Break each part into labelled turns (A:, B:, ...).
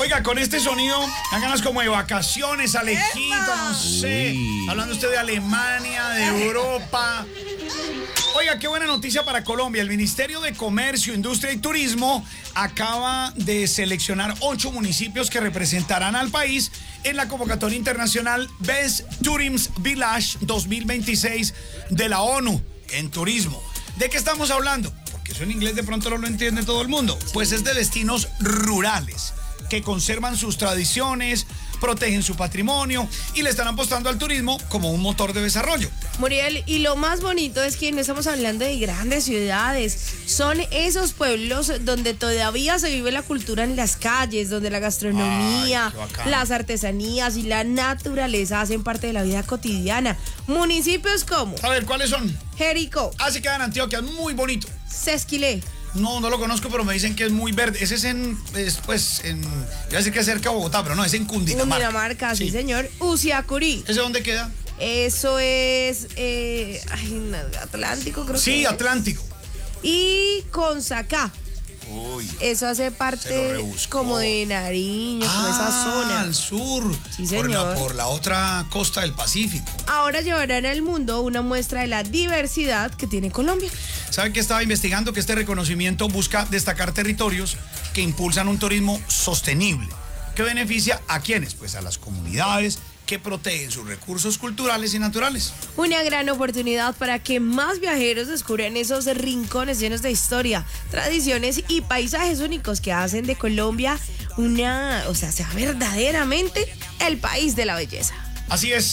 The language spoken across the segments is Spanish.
A: Oiga, con este sonido, dan ganas como de vacaciones, Alejito, no sé. Hablando usted de Alemania, de Europa. Oiga, qué buena noticia para Colombia. El Ministerio de Comercio, Industria y Turismo acaba de seleccionar 8 municipios que representarán al país en la convocatoria internacional Best Tourism Village 2026 de la ONU en turismo. ¿De qué estamos hablando? Porque eso en inglés de pronto no lo entiende todo el mundo. Pues es de destinos rurales que conservan sus tradiciones, protegen su patrimonio y le están apostando al turismo como un motor de desarrollo.
B: Muriel, y lo más bonito es que no estamos hablando de grandes ciudades, son esos pueblos donde todavía se vive la cultura en las calles, donde la gastronomía, las artesanías y la naturaleza hacen parte de la vida cotidiana. Municipios como...
A: A ver, ¿cuáles son?
B: Jericó.
A: Se queda en Antioquia, es muy bonito.
B: Sesquilé.
A: No lo conozco, pero me dicen que es muy verde. Ese es iba a decir que es cerca de Bogotá, pero no, es en Cundinamarca.
B: Cundinamarca, sí, señor. Uciacurí.
A: ¿Ese dónde queda?
B: Eso es, Atlántico, creo que.
A: Sí, Atlántico.
B: Y Consacá.
A: Uy.
B: Eso hace parte como de Nariño, como esa zona.
A: Al sur.
B: Sí, señor.
A: Por la otra costa del Pacífico.
B: Ahora llevarán al mundo una muestra de la diversidad que tiene Colombia.
A: ¿Saben que estaba investigando? Que este reconocimiento busca destacar territorios que impulsan un turismo sostenible. ¿Que beneficia a quiénes? Pues a las comunidades que protegen sus recursos culturales y naturales.
B: Una gran oportunidad para que más viajeros descubran esos rincones llenos de historia, tradiciones y paisajes únicos que hacen de Colombia sea verdaderamente el país de la belleza.
A: Así es.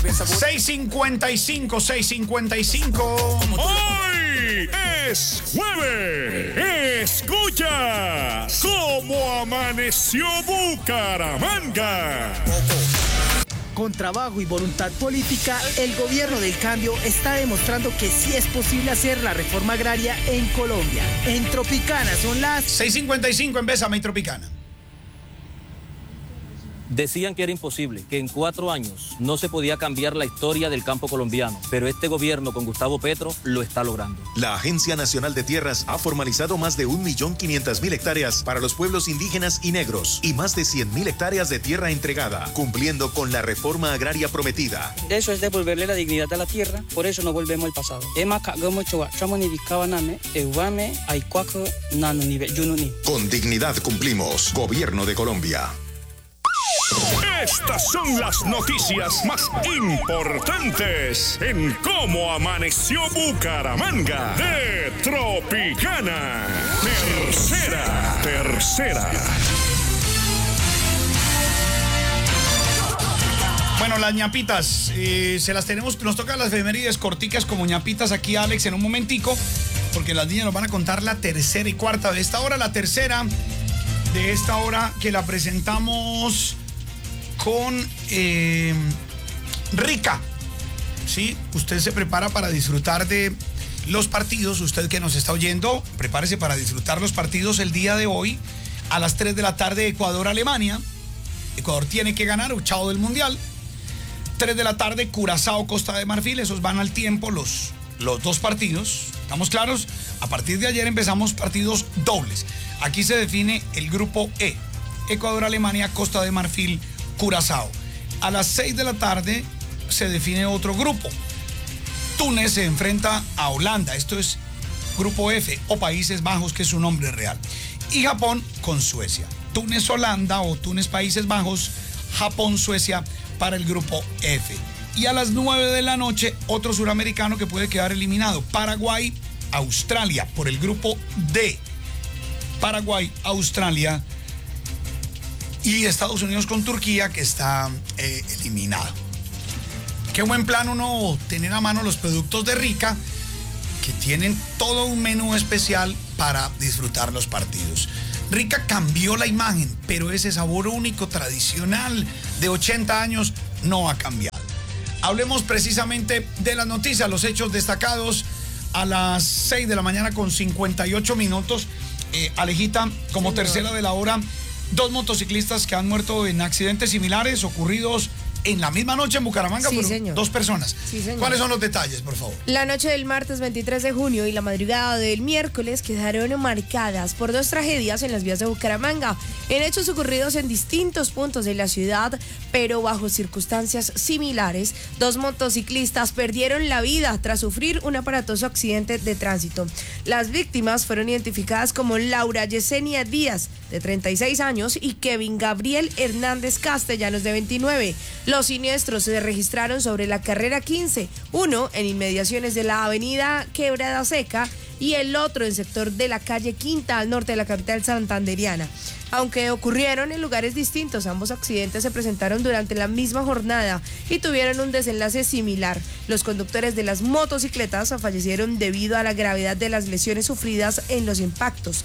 A: 655.
C: ¡Hoy es jueves! ¡Escucha! ¿Cómo amaneció Bucaramanga?
D: Con trabajo y voluntad política, el gobierno del cambio está demostrando que sí es posible hacer la reforma agraria en Colombia. En Tropicana son las
A: 6:55 en Bésame y Tropicana.
E: Decían que era imposible, que en 4 años no se podía cambiar la historia del campo colombiano, pero este gobierno con Gustavo Petro lo está logrando.
F: La Agencia Nacional de Tierras ha formalizado más de 1.500.000 hectáreas para los pueblos indígenas y negros y más de 100.000 hectáreas de tierra entregada, cumpliendo con la reforma agraria prometida.
G: Eso es devolverle la dignidad a la tierra, por eso no volvemos al pasado.
F: Con dignidad cumplimos, Gobierno de Colombia.
C: Estas son las noticias más importantes en Cómo Amaneció Bucaramanga de Tropicana. Tercera.
A: Bueno, las ñapitas, se las tenemos, nos tocan las efemérides corticas como ñapitas aquí, Alex, en un momentico, porque las niñas nos van a contar la tercera y cuarta de esta hora. La tercera de esta hora que la presentamos con Rica, ¿sí? Usted se prepara para disfrutar de los partidos. Usted que nos está oyendo, prepárese para disfrutar los partidos el día de hoy a las 3 de la tarde, Ecuador-Alemania. Ecuador tiene que ganar, ochavo del Mundial. 3 de la tarde, Curazao-Costa de Marfil. Esos van al tiempo los dos partidos. ¿Estamos claros? A partir de ayer empezamos partidos dobles. Aquí se define el grupo E. Ecuador-Alemania, Costa de Marfil, Curazao. A las 6 de la tarde se define otro grupo. Túnez se enfrenta a Holanda. Esto es grupo F o Países Bajos, que es su nombre real. Y Japón con Suecia. Túnez-Holanda o Túnez-Países Bajos, Japón-Suecia para el grupo F. Y a las 9 de la noche, otro suramericano que puede quedar eliminado. Paraguay-Australia por el grupo D. Paraguay-Australia. Y Estados Unidos con Turquía, que está eliminado. Qué buen plan uno tener a mano los productos de Rica, que tienen todo un menú especial para disfrutar los partidos. Rica cambió la imagen, pero ese sabor único, tradicional, de 80 años, no ha cambiado. Hablemos precisamente de las noticias, los hechos destacados a las 6 de la mañana con 58 minutos. Alejita, como tercera de la hora, 2 motociclistas que han muerto en accidentes similares ocurridos en la misma noche en Bucaramanga,
B: Sí,
A: fueron
B: señor.
A: 2 personas.
B: Sí, señor.
A: ¿Cuáles son los detalles, por favor?
B: La noche del martes 23 de junio y la madrugada del miércoles quedaron marcadas por 2 tragedias en las vías de Bucaramanga, en hechos ocurridos en distintos puntos de la ciudad, pero bajo circunstancias similares. 2 motociclistas perdieron la vida tras sufrir un aparatoso accidente de tránsito. Las víctimas fueron identificadas como Laura Yesenia Díaz, de 36 años, y Kevin Gabriel Hernández Castellanos, de 29. Los siniestros se registraron sobre la carrera 15, uno en inmediaciones de la avenida Quebrada Seca y el otro en sector de la calle Quinta al norte de la capital santanderiana. Aunque ocurrieron en lugares distintos, ambos accidentes se presentaron durante la misma jornada y tuvieron un desenlace similar. Los conductores de las motocicletas fallecieron debido a la gravedad de las lesiones sufridas en los impactos.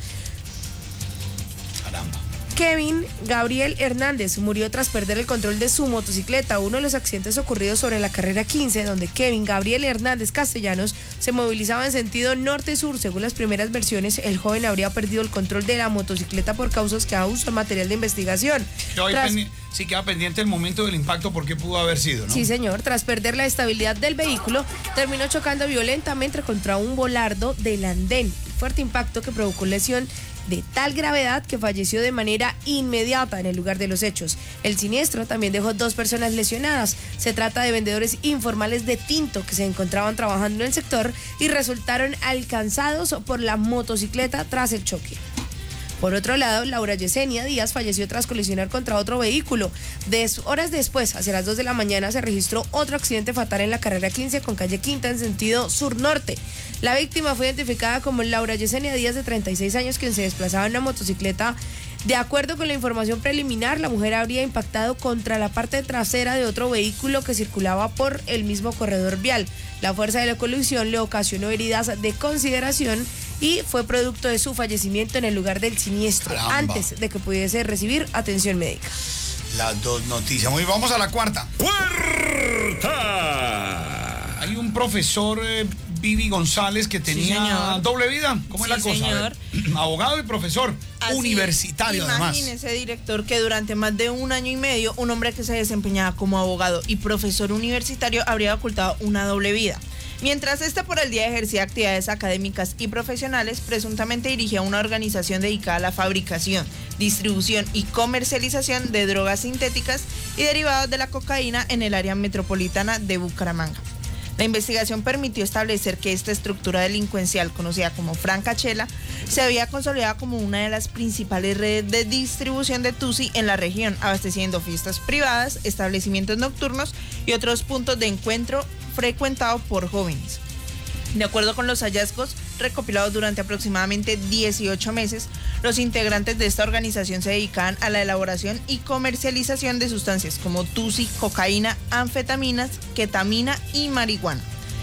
A: Caramba.
B: Kevin Gabriel Hernández murió tras perder el control de su motocicleta. Uno de los accidentes ocurridos sobre la carrera 15, donde Kevin Gabriel Hernández Castellanos se movilizaba en sentido norte-sur. Según las primeras versiones, el joven habría perdido el control de la motocicleta por causas que aún son material de investigación.
A: Sí, queda pendiente el momento del impacto, porque pudo haber sido, ¿no?
B: Sí, señor. Tras perder la estabilidad del vehículo, terminó chocando violentamente contra un volardo del andén. Fuerte impacto que provocó lesión de tal gravedad que falleció de manera inmediata en el lugar de los hechos. El siniestro también dejó 2 personas lesionadas. Se trata de vendedores informales de tinto que se encontraban trabajando en el sector y resultaron alcanzados por la motocicleta tras el choque. Por otro lado, Laura Yesenia Díaz falleció tras colisionar contra otro vehículo. Horas después, hacia las 2 de la mañana, se registró otro accidente fatal en la carrera 15 con calle Quinta en sentido sur-norte. La víctima fue identificada como Laura Yesenia Díaz, de 36 años, quien se desplazaba en una motocicleta. De acuerdo con la información preliminar, la mujer habría impactado contra la parte trasera de otro vehículo que circulaba por el mismo corredor vial. La fuerza de la colisión le ocasionó heridas de consideración y fue producto de su fallecimiento en el lugar del siniestro,
A: Caramba.
B: antes de que pudiese recibir atención médica.
A: Las 2 noticias. Muy, vamos a la cuarta.
C: ¡Cuarta!
A: Hay un profesor, Vivi González, que tenía
H: señor.
A: doble vida. ¿Cómo es la cosa?
H: Señor.
A: A ver, abogado y profesor.
H: Así,
A: Universitario, además.
H: Imagínese, director, que durante más de 1 año y medio, un hombre que se desempeñaba como abogado y profesor universitario habría ocultado una doble vida. Mientras por el día ejercía actividades académicas y profesionales, presuntamente dirigía una organización dedicada a la fabricación, distribución y comercialización de drogas sintéticas y derivados de la cocaína en el área metropolitana de Bucaramanga. La investigación permitió establecer que esta estructura delincuencial, conocida como Francachela, se había consolidado como una de las principales redes de distribución de Tusi en la región, abasteciendo fiestas privadas, establecimientos nocturnos y otros puntos de encuentro frecuentado por jóvenes. De acuerdo con los hallazgos recopilados durante aproximadamente 18 meses, los integrantes de esta organización se dedicaban a la elaboración y comercialización de sustancias como tusi, cocaína, anfetaminas, ketamina y marihuana.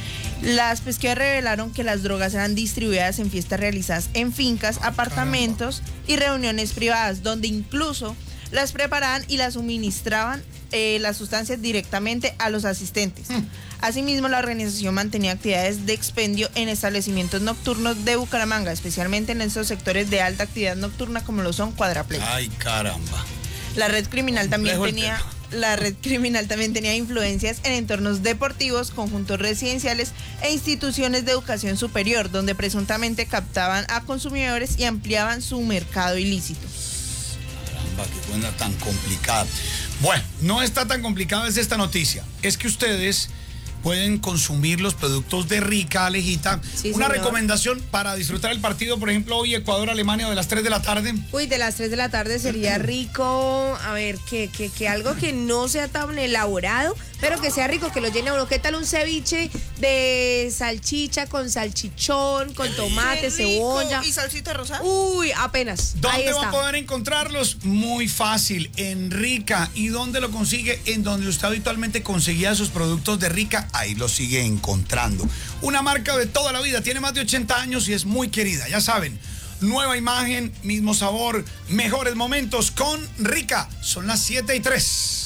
H: Las pesquisas revelaron que las drogas eran distribuidas en fiestas realizadas en fincas, apartamentos y reuniones privadas, donde incluso las preparaban y las suministraban las sustancias directamente a los asistentes. Asimismo, la organización mantenía actividades de expendio en establecimientos nocturnos de Bucaramanga, especialmente en estos sectores de alta actividad nocturna como lo son Cuadraplay.
A: Ay, caramba.
H: La red criminal también
A: Complejo el
H: tenía...
A: tema.
H: La red criminal también tenía influencias en entornos deportivos, conjuntos residenciales e instituciones de educación superior, donde presuntamente captaban a consumidores y ampliaban su mercado ilícito.
A: Caramba, qué buena tan complicada. Bueno, no está tan complicada es esta noticia. Es que ustedes pueden consumir los productos de Rica, Alejita.
B: Sí,
A: Una
B: señor.
A: recomendación para disfrutar el partido, por ejemplo, hoy Ecuador-Alemania de las 3 de la tarde.
B: Uy, de las 3 de la tarde sería rico, a ver, que algo que no sea tan elaborado, pero que sea rico, que lo llene a uno. ¿Qué tal un ceviche de salchicha con salchichón, con tomate,
H: ¡Qué rico!
B: cebolla?
H: ¿Y salsita rosada?
B: Uy, apenas. Ahí
A: ¿Dónde va
B: está.
A: a poder encontrarlos? Muy fácil, en Rica. ¿Y dónde lo consigue? En donde usted habitualmente conseguía sus productos de Rica, ahí los sigue encontrando. Una marca de toda la vida, tiene más de 80 años y es muy querida, ya saben. Nueva imagen, mismo sabor, mejores momentos con Rica. Son las 7:03.